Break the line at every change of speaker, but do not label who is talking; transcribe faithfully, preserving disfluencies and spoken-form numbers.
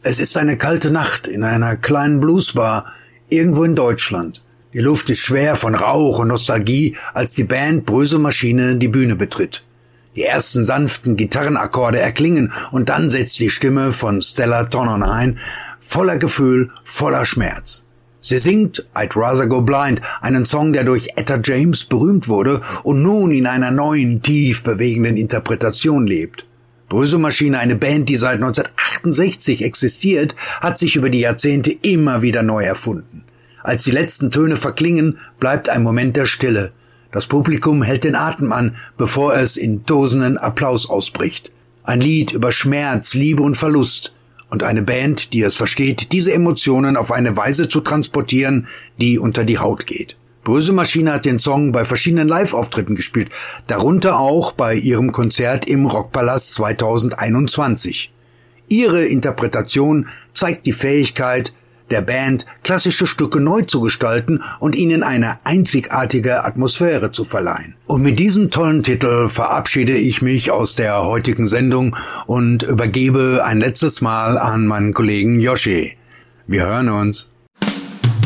Es ist eine kalte Nacht in einer kleinen Bluesbar irgendwo in Deutschland. Die Luft ist schwer von Rauch und Nostalgie, als die Band Brösel Maschine die Bühne betritt. Die ersten sanften Gitarrenakkorde erklingen und dann setzt die Stimme von Stella Tonon ein, voller Gefühl, voller Schmerz. Sie singt I'd Rather Go Blind, einen Song, der durch Etta James berühmt wurde und nun in einer neuen, tief bewegenden Interpretation lebt. Brösel Maschine, eine Band, die seit neunzehnhundertachtundsechzig existiert, hat sich über die Jahrzehnte immer wieder neu erfunden. Als die letzten Töne verklingen, bleibt ein Moment der Stille. Das Publikum hält den Atem an, bevor es in tosenden Applaus ausbricht. Ein Lied über Schmerz, Liebe und Verlust. Und eine Band, die es versteht, diese Emotionen auf eine Weise zu transportieren, die unter die Haut geht. Brösel Maschine hat den Song bei verschiedenen Live-Auftritten gespielt, darunter auch bei ihrem Konzert im Rockpalast zweitausendeinundzwanzig. Ihre Interpretation zeigt die Fähigkeit der Band, klassische Stücke neu zu gestalten und ihnen eine einzigartige Atmosphäre zu verleihen. Und mit diesem tollen Titel verabschiede ich mich aus der heutigen Sendung und übergebe ein letztes Mal an meinen Kollegen Yoshi. Wir hören uns.